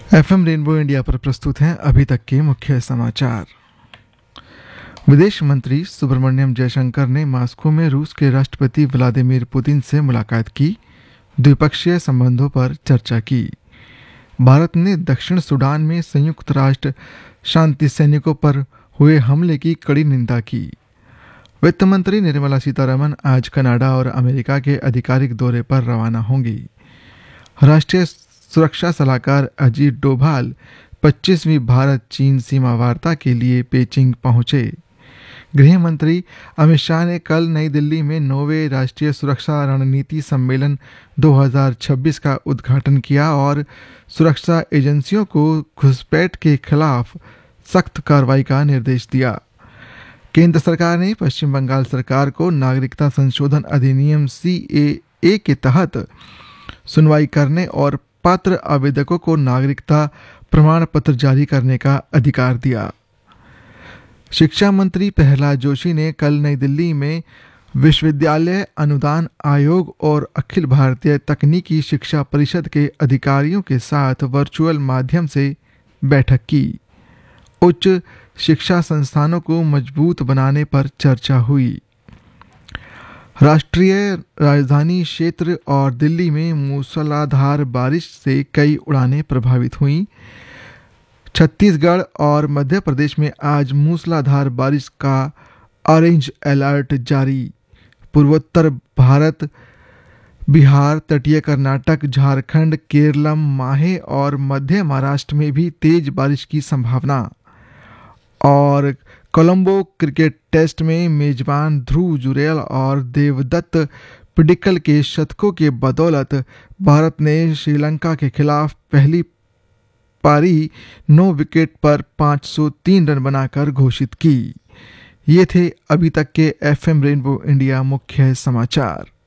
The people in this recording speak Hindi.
एफएम रेनबो इंडिया पर प्रस्तुत हैं अभी तक के मुख्य समाचार। विदेश मंत्री सुब्रमण्यम जयशंकर ने मॉस्को में रूस के राष्ट्रपति व्लादिमीर पुतिन से मुलाकात की, द्विपक्षीय संबंधों पर चर्चा की। भारत ने दक्षिण सूडान में संयुक्त राष्ट्र शांति सैनिकों पर हुए हमले की कड़ी निंदा की। वित्त मंत्री निर्मला सीतारमण आज कनाडा और अमेरिका के आधिकारिक दौरे पर रवाना होंगी। राष्ट्रीय सुरक्षा सलाहकार अजीत डोभाल 25वीं भारत चीन सीमा वार्ता के लिए पेचिंग पहुंचे। गृह मंत्री अमित शाह ने कल नई दिल्ली में 9वें राष्ट्रीय सुरक्षा रणनीति सम्मेलन 2026 का उद्घाटन किया और सुरक्षा एजेंसियों को घुसपैठ के खिलाफ सख्त कार्रवाई का निर्देश दिया। केंद्र सरकार ने पश्चिम बंगाल सरकार को नागरिकता संशोधन अधिनियम CAA के तहत सुनवाई करने और पात्र आवेदकों को नागरिकता प्रमाण पत्र जारी करने का अधिकार दिया। शिक्षा मंत्री प्रहलाद जोशी ने कल नई दिल्ली में विश्वविद्यालय अनुदान आयोग और अखिल भारतीय तकनीकी शिक्षा परिषद के अधिकारियों के साथ वर्चुअल माध्यम से बैठक की। उच्च शिक्षा संस्थानों को मजबूत बनाने पर चर्चा हुई। राष्ट्रीय राजधानी क्षेत्र और दिल्ली में मूसलाधार बारिश से कई उड़ानें प्रभावित हुईं। छत्तीसगढ़ और मध्य प्रदेश में आज मूसलाधार बारिश का ऑरेंज अलर्ट जारी। पूर्वोत्तर भारत, बिहार, तटीय कर्नाटक, झारखंड, केरलम, माहे और मध्य महाराष्ट्र में भी तेज बारिश की संभावना। और कोलंबो क्रिकेट टेस्ट में मेजबान ध्रुव जुरैल और देवदत्त पिडिक्कल के शतकों के बदौलत भारत ने श्रीलंका के खिलाफ पहली पारी 9 विकेट पर 503 रन बनाकर घोषित की। ये थे अभी तक के एफएम रेनबो इंडिया मुख्य समाचार।